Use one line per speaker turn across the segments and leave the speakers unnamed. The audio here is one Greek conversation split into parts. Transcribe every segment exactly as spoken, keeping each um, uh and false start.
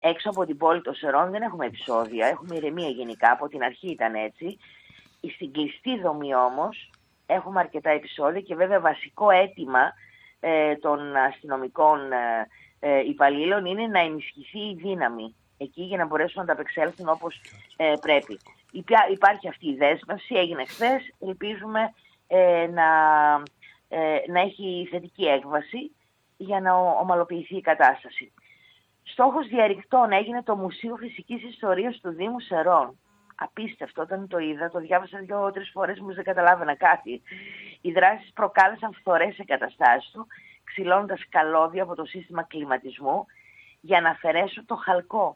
έξω από την πόλη των Σερών δεν έχουμε επεισόδια, έχουμε ηρεμία γενικά, από την αρχή ήταν έτσι. Στην κλειστή δομή όμως έχουμε αρκετά επεισόδια και βέβαια βασικό αίτημα ε, των αστυνομικών ε, ε, υπαλλήλων είναι να ενισχυθεί η δύναμη εκεί για να μπορέσουν να τα απεξέλθουν όπως ε, πρέπει. Υπά, υπάρχει αυτή η δέσμευση, έγινε χθες, ελπίζουμε ε, να, ε, να έχει θετική έκβαση για να ομαλοποιηθεί η κατάσταση. Στόχος διαρρηκτών έγινε το Μουσείο Φυσικής Ιστορίας του Δήμου Σερών. Απίστευτο, όταν το είδα, το διάβασα δύο-τρεις φορές, μου δεν καταλάβαινα κάτι. Οι δράσεις προκάλεσαν φθορές εγκαταστάσεις του, ξυλώνοντας καλώδια από το σύστημα κλιματισμού για να αφαιρέσουν το χαλκό.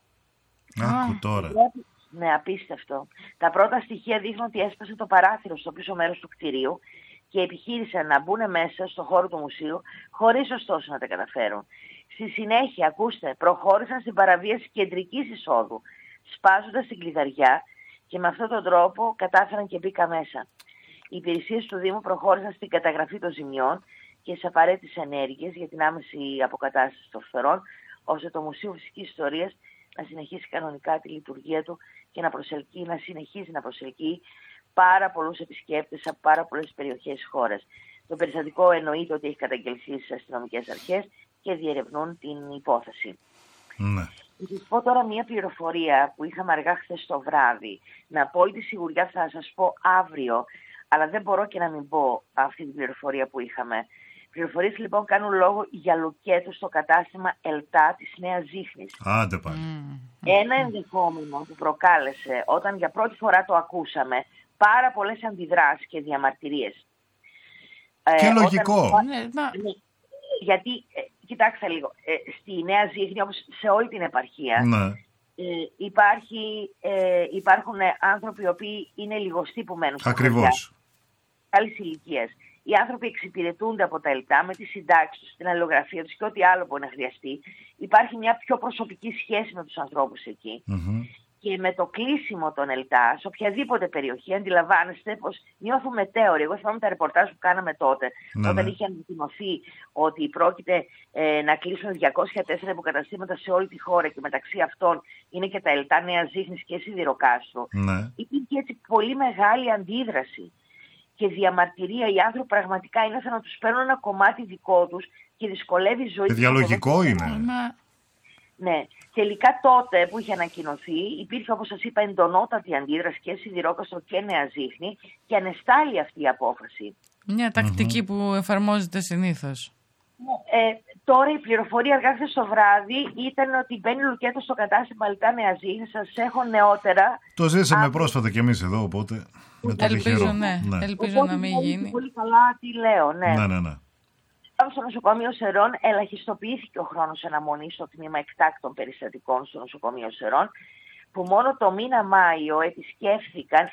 Άκου τώρα.
Ναι, απίστευτο. Τα πρώτα στοιχεία δείχνουν ότι έσπασε το παράθυρο στο πίσω μέρος του κτηρίου και επιχείρησαν να μπουν μέσα στο χώρο του μουσείου, χωρίς ωστόσο να τα καταφέρουν. Στη συνέχεια, ακούστε, προχώρησαν στην παραβίαση κεντρικής εισόδου, σπάζοντας την κλειδαριά και με αυτόν τον τρόπο κατάφεραν και μπήκα μέσα. Οι υπηρεσίες του Δήμου προχώρησαν στην καταγραφή των ζημιών και στις απαραίτητες ενέργειες για την άμεση αποκατάσταση των φθορών, ώστε το Μουσείο Φυσικής Ιστορίας να συνεχίσει κανονικά τη λειτουργία του και να, προσελκύει, να συνεχίζει να προσελκύει πάρα πολλούς επισκέπτες από πάρα πολλές περιοχές της χώρας. Το περιστατικό εννοείται ότι έχει καταγγελθεί στις αστυνομικές αρχές και διερευνούν την υπόθεση.
Ναι.
Θα σας πω τώρα μια πληροφορία που είχαμε αργά χθες το βράδυ. Να πω τη σιγουριά θα σας πω αύριο, αλλά δεν μπορώ και να μην πω αυτή την πληροφορία που είχαμε. Πληροφορίες λοιπόν κάνουν λόγο για λουκέτο στο κατάστημα Ελτά της Νέας Ζήχνης.
Άντε πάλι.
Mm. Ένα ενδεχόμενο που προκάλεσε όταν για πρώτη φορά το ακούσαμε πάρα πολλές αντιδράσεις και διαμαρτυρίες.
Και ε, λογικό.
Όταν... Ναι, ναι. Γιατί, ε, κοιτάξτε λίγο, ε, στη Νέα Ζήχνη, όπως σε όλη την επαρχία,
ναι.
ε, υπάρχει, ε, υπάρχουν άνθρωποι οι οποίοι είναι λιγοστοί που μένουν.
Ακριβώς.
Άλλης ηλικίας. Οι άνθρωποι εξυπηρετούνται από τα ΕΛΤΑ με τη συντάξη τους, την αλληλογραφία τους και ό,τι άλλο μπορεί να χρειαστεί. Υπάρχει μια πιο προσωπική σχέση με τους ανθρώπους εκεί.
Mm-hmm.
Και με το κλείσιμο των ΕΛΤΑ, σε οποιαδήποτε περιοχή, αντιλαμβάνεστε πως νιώθουμε μετέωροι. Εγώ θυμάμαι τα ρεπορτάζ που κάναμε τότε,
ναι,
όταν
ναι.
είχε ανακοινωθεί ότι πρόκειται ε, να κλείσουν διακόσια τέσσερα υποκαταστήματα σε όλη τη χώρα και μεταξύ αυτών είναι και τα ΕΛΤΑ Νέα Ζήχνης και Σιδηροκάστρου.
Ναι.
Υπήρχε έτσι πολύ μεγάλη αντίδραση και διαμαρτυρία. Οι άνθρωποι πραγματικά είναι σαν να τους παίρνουν ένα κομμάτι δικό τους και δυσκολεύει η ζωή.
Διαλογικό είναι.
Ναι. Τελικά τότε που είχε ανακοινωθεί υπήρχε, όπως σας είπα, εντονότατη αντίδραση και Σιδηρόκαστρο και Νέα Ζήχνη και ανεστάλλει αυτή η απόφαση.
Μια τακτική mm-hmm. που εφαρμόζεται συνήθως.
Ε, τώρα η πληροφορία αργά χθες το βράδυ ήταν ότι μπαίνει λουκέτο στο κατάστημα Ελτά Νέα Ζήχνη. Σας έχω νεότερα.
Το ζήσαμε Α... πρόσφατα κι εμείς εδώ, οπότε. Με το
ελπίζω, ναι. ναι. Ελπίζω
οπότε,
να μην γίνει.
Πολύ καλά τι λέω, ναι.
Ναι, ναι, ναι.
Στο νοσοκομείο Σερών ελαχιστοποιήθηκε ο χρόνος αναμονής στο τμήμα εκτάκτων περιστατικών στο νοσοκομείο Σερών, που μόνο το μήνα Μάιο επισκέφθηκαν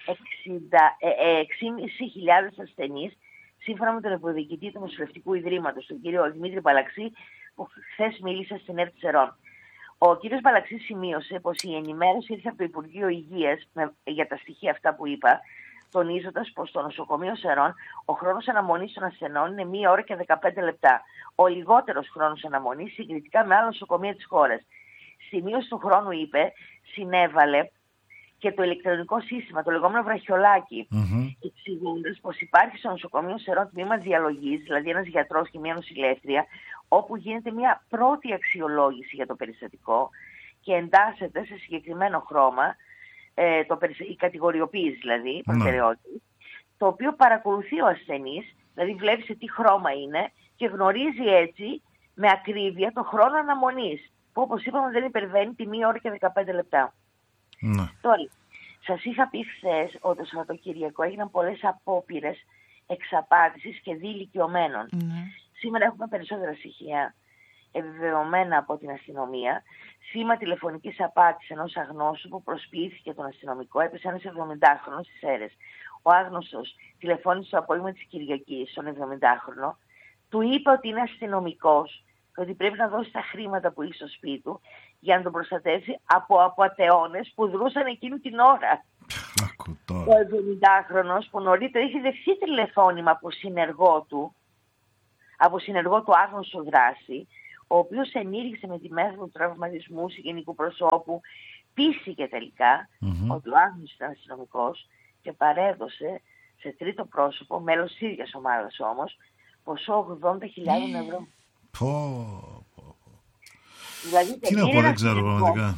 έξι χιλιάδες ασθενείς, σύμφωνα με τον Υπουργική του Νοσηλευτικού Ιδρύματος, τον κύριο Δημήτρη Μπαλαξή, που χθες μίλησε στην ΕΡΤ Σερών. Ο κύριος Μπαλαξή σημείωσε πως η ενημέρωση ήρθε από το Υπουργείο Υγείας με, για τα στοιχεία αυτά που είπα, τονίζοντας πως στο νοσοκομείο Σερών ο χρόνος αναμονής των ασθενών είναι μία ώρα και δεκαπέντε λεπτά. Ο λιγότερος χρόνος αναμονής συγκριτικά με άλλα νοσοκομεία της χώρας. Στη μείωση του χρόνου, είπε, συνέβαλε και το ηλεκτρονικό σύστημα, το λεγόμενο βραχιολάκι, mm-hmm. εξηγώντας πως υπάρχει στο νοσοκομείο Σερών τμήμα διαλογής, δηλαδή ένας γιατρός και μια νοσηλεύτρια, όπου γίνεται μια πρώτη αξιολόγηση για το περιστατικό και εντάσσεται σε συγκεκριμένο χρώμα, Ε, το, η κατηγοριοποίηση δηλαδή, προτεραιότητα, το οποίο παρακολουθεί ο ασθενής, δηλαδή βλέπει σε τι χρώμα είναι και γνωρίζει έτσι με ακρίβεια το χρόνο αναμονής, που όπως είπαμε δεν υπερβαίνει τη μία ώρα και δεκαπέντε λεπτά.
Ναι.
Τώρα, σας είχα πει χθες ότι το Σαββατοκύριακο έγιναν πολλές απόπειρες εξαπάτησης και δι ηλικιωμένων.
Ναι.
Σήμερα έχουμε περισσότερα στοιχεία επιβεβαιωμένα από την αστυνομία. Θύμα τηλεφωνικής απάτης ενός αγνώστου που προσποιήθηκε τον αστυνομικό έπεσε ένας εβδομηντάχρονος στις Σέρρες. Ο άγνωστος τηλεφώνησε το απόγευμα της Κυριακής στον εβδομηντάχρονο, του είπε ότι είναι αστυνομικός και ότι πρέπει να δώσει τα χρήματα που είχε στο σπίτι του για να τον προστατεύσει από απατεώνες που δρούσαν εκείνη την ώρα. Ο εβδομηντάχρονος που νωρίτερα είχε δεχθεί τηλεφώνημα από συνεργό του, από συνεργό του άγνωστου δράση, ο οποίος ενήργησε με τη μέθοδο του τραυματισμού συγγενικού προσώπου, πείστηκε τελικά
Mm-hmm.
ότι ο Άγνωστος ήταν αστυνομικός και παρέδωσε σε τρίτο πρόσωπο, μέλος της ίδιας ομάδας όμως, ποσό ογδόντα χιλιάδες ευρώ.
Πω, πω, πω.
Δηλαδή,
Τι να πω, δεν ξέρω πραγματικά.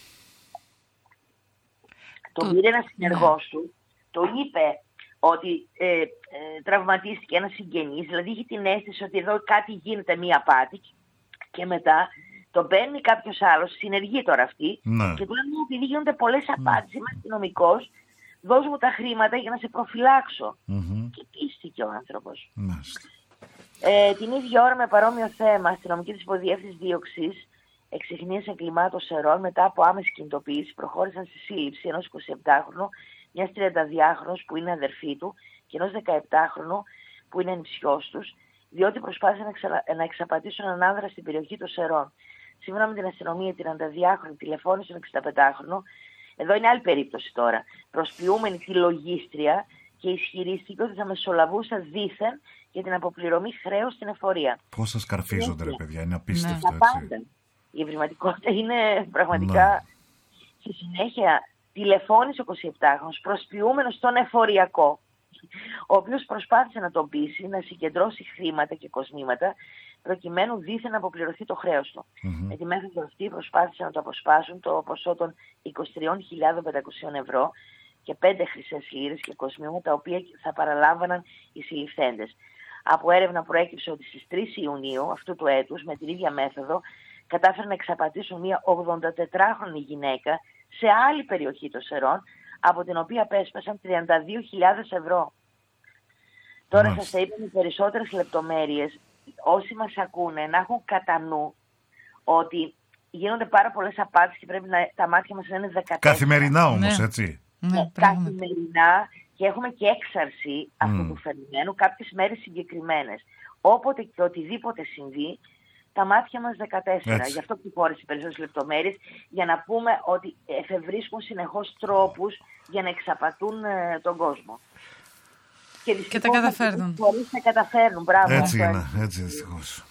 Τον πήρε ένα συνεργός του, το είπε ότι ε, ε, τραυματίστηκε ένας συγγενής, δηλαδή είχε την αίσθηση ότι εδώ κάτι γίνεται, μία απάτη, και μετά τον παίρνει κάποιος άλλος, συνεργεί τώρα αυτή,
Ναι.
και του λένε επειδή γίνονται πολλές απάτες, είμαι αστυνομικός, δώσ' μου τα χρήματα για να σε προφυλάξω.
Mm-hmm.
Και πίστηκε ο άνθρωπος.
Μάλιστα.
Ε, την ίδια ώρα με παρόμοιο θέμα, αστυνομική της υποδιεύθυνσης δίωξης εξιχνίας εγκλημάτων Σερών, μετά από άμεση κινητοποίηση, προχώρησαν στη σύλληψη ενός εικοσιεπτάχρονου, μιας τριανταδυάχρονου που είναι αδερφή του και ενός δεκαεπτάχρονου που είναι νηψιός τους, διότι προσπάθησαν να, εξα... να εξαπατήσουν έναν άνδρα στην περιοχή των Σερών. Σύμφωνα με την αστυνομία, η τριανταδυάχρονη τηλεφώνησε τον εξηνταπεντάχρονο. Εδώ είναι άλλη περίπτωση τώρα. Προσποιούμενη τη λογίστρια και ισχυρίστηκε ότι θα μεσολαβούσε δήθεν για την αποπληρωμή χρέους στην εφορία.
Πόσα σκαρφίζονται, ρε παιδιά, είναι απίστευτο,
Τα
έτσι.
πάντα. Η ευρηματικότητα είναι πραγματικά.
Ναι.
Στη συνέχεια τηλεφώνησε ο εικοσιεπτάχρονος προσποιούμενος στον εφοριακό, ο οποίος προσπάθησε να τον πείσει να συγκεντρώσει χρήματα και κοσμήματα προκειμένου δήθεν να αποπληρωθεί το χρέος του.
Mm-hmm.
Με τη μέθοδο αυτή προσπάθησαν να το αποσπάσουν το ποσό των είκοσι τρεις χιλιάδες πεντακόσια ευρώ και πέντε χρυσές λίρες και κοσμήματα, τα οποία θα παραλάμβαναν οι συλληφθέντες. Από έρευνα προέκυψε ότι στις τρεις Ιουνίου αυτού του έτους, με την ίδια μέθοδο, κατάφεραν να εξαπατήσουν μια ογδοντατετράχρονη γυναίκα σε άλλη περιοχή των Σερών, από την οποία απέσπασαν τριάντα δύο χιλιάδες ευρώ. Τώρα
Μάλιστα.
σας θα είπα με περισσότερες λεπτομέρειες, όσοι μας ακούνε να έχουν κατά νου ότι γίνονται πάρα πολλές απάτες και πρέπει να, τα μάτια μας να είναι δεκατέσσερα.
Καθημερινά όμως,
Ναι.
έτσι.
Ναι, πράγματι.
Καθημερινά, και έχουμε και έξαρση αυτού
Mm.
του φαινομένου κάποιες μέρες συγκεκριμένες. Όποτε και οτιδήποτε συμβεί, τα μάτια μας δεκατέσσερα.
Έτσι.
Γι' αυτό προχώρησε περισσότερες λεπτομέρειες, για να πούμε ότι εφευρίσκουν συνεχώς τρόπους για να εξαπατούν ε, τον κόσμο. Και,
Και τα καταφέρνουν.
Μπορείς να καταφέρνουν, μπράβο.
Έτσι
αυτό.
είναι, έτσι δυστυχώς.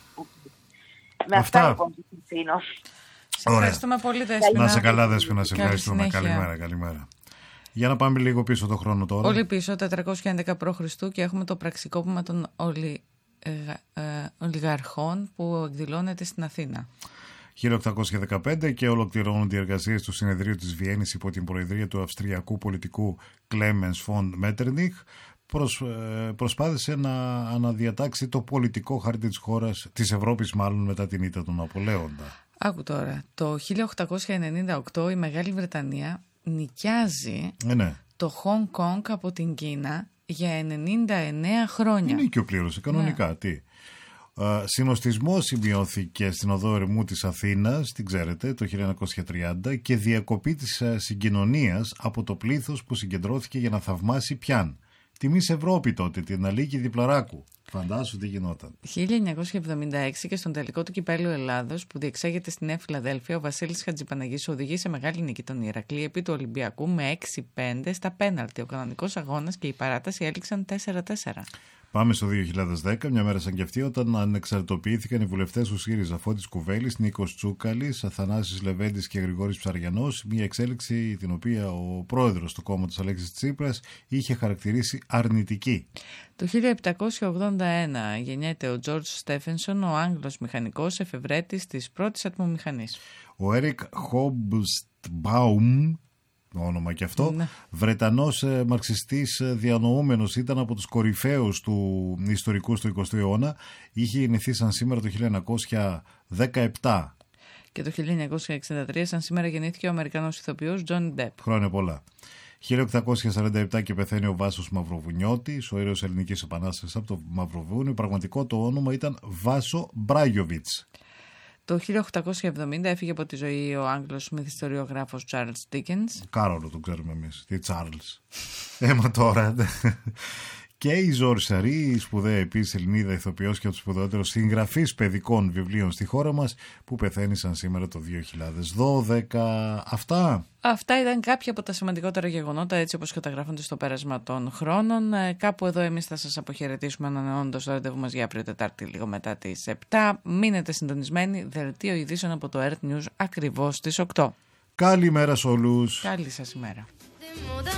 Με αυτά,
Αυτά.
λοιπόν σας αφήνω.
Σε ευχαριστούμε πολύ, Δέσποινα.
Να σε καλά, Δέσποινα, σε
Καλή
ευχαριστούμε.
συνέχεια.
Καλημέρα, καλημέρα. Για να πάμε λίγο πίσω το χρόνο τώρα.
Πολύ πίσω, τετρακόσια έντεκα π.Χ. και έχουμε το πραξικόπημα των ολι... ε, ε, ολιγαρχών που εκδηλώνεται στην Αθήνα.
χίλια οκτακόσια δεκαπέντε και ολοκληρώνονται οι εργασίες του Συνεδρίου της Βιέννης υπό την προεδρία του Αυστριακού πολιτικού Clemens von Metternich. Προσ, ε, προσπάθησε να αναδιατάξει το πολιτικό χάρτη της χώρας, της Ευρώπης μάλλον, μετά την ήττα του Ναπολέοντα.
Άκου τώρα, το χίλια οκτακόσια ενενήντα οκτώ η Μεγάλη Βρετανία νοικιάζει
Ε, ναι.
το Χονγκ Κονγκ από την Κίνα για ενενήντα εννέα χρόνια.
Είναι και ο πλήρωσε κανονικά.
Ναι.
Τι. Ε, συνοστισμός σημειώθηκε στην οδό Ερμού της Αθήνας, την ξέρετε, το χίλια εννιακόσια τριάντα, και διακοπή της ε, συγκοινωνίας από το πλήθος που συγκεντρώθηκε για να θαυμάσει πιάν. Τη Μις Ευρώπη τότε, την Αλίκη Διπλαράκου. Φαντάσου τι γινόταν.
χίλια εννιακόσια εβδομήντα έξι και στον τελικό του κυπέλλου Ελλάδος που διεξάγεται στη Νέα Φιλαδέλφια, ο Βασίλης Χατζηπαναγής οδηγεί σε μεγάλη νίκη τον Ηρακλή επί του Ολυμπιακού με έξι πέντε στα πέναλτι. Ο κανονικός αγώνας και η παράταση έληξαν τέσσερα τέσσερα.
Πάμε στο δύο χιλιάδες δέκα, μια μέρα σαν και αυτή, όταν ανεξαρτητοποιήθηκαν οι βουλευτές του ΣΥΡΙΖΑ, Φώτης Κουβέλης, Νίκος Τσούκαλης, Αθανάσης Λεβέντης και Γρηγόρης Ψαριανός. Μια εξέλιξη την οποία ο πρόεδρος του κόμματος Αλέξης Τσίπρας είχε χαρακτηρίσει αρνητική.
Το χίλια επτακόσια ογδόντα ένα γεννιέται ο Τζορτζ Στέφενσον, ο Άγγλος μηχανικός εφευρέτης της πρώτης ατμομηχανής.
Ο Έρικ Χόμπστμπαουμ, όνομα και αυτό,
Ναι.
Βρετανός ε, μαρξιστής ε, διανοούμενος, ήταν από τους κορυφαίους του ιστορικού του εικοστού αιώνα. Είχε γεννηθεί σαν σήμερα το χίλια εννιακόσια δεκαεπτά.
Και το χίλια εννιακόσια εξήντα τρία, σαν σήμερα, γεννήθηκε ο Αμερικανός ηθοποιός Τζόνι Ντεπ.
Χρόνια πολλά. χίλια οκτακόσια σαράντα επτά και πεθαίνει ο Βάσος Μαυροβουνιώτης, ο ήρωας Ελληνικής Επανάστασης από το Μαυροβούνιο. Πραγματικό το όνομα ήταν Βάσο Μπράγιοβιτς.
Το χίλια οκτακόσια εβδομήντα έφυγε από τη ζωή ο Άγγλος μυθιστοριογράφος Charles Dickens.
Κάρολο τον ξέρουμε εμείς. Τι Τσάρλς. Έμα τώρα. Και η Ζόρι Σαρή, η σπουδαία επίσης Ελληνίδα ηθοποιός και από τους σπουδαιότερους συγγραφείς παιδικών βιβλίων στη χώρα μας, που πεθαίνησαν σήμερα το δύο χιλιάδες δώδεκα. Αυτά.
Αυτά ήταν κάποια από τα σημαντικότερα γεγονότα, έτσι όπως καταγράφονται στο πέρασμα των χρόνων. Ε, κάπου εδώ εμείς θα σας αποχαιρετήσουμε ανανεώνοντας το ραντεβού μας για αύριο Τετάρτη λίγο μετά τις επτά. Μείνετε συντονισμένοι, δελτίο ειδήσεων από το Earth News ακριβώς στις οκτώ.
Καλημέρα σε όλους.
Καλή σας ημέρα.